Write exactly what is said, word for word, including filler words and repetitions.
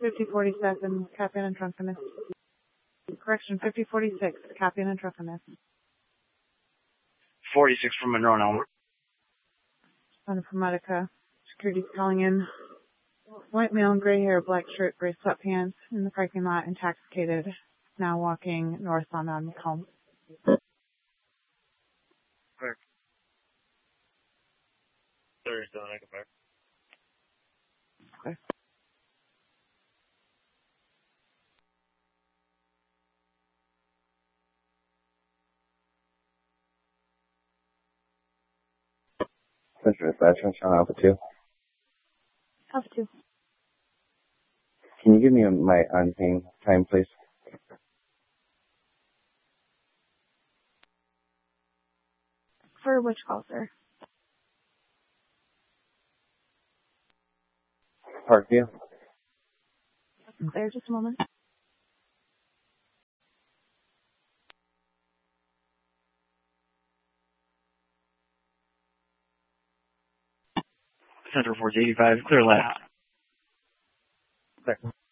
fifty forty-seven, Capian and Drunkenness. Correction, fifty forty-six, Capian and Drunkenness. forty-six from Monroe now. Son of Medica. Security's calling in. White male in gray hair, black shirt, gray sweatpants, in the parking lot, intoxicated, now walking northbound on Macomb. Correct. Thursday, I go back. Okay. Central Dispatch, Sean Alpha two. Alpha two. Can you give me my on-ping time, please? For which call, sir? Parkview. There, just a moment. Central Force eighty-five, clear left. Second.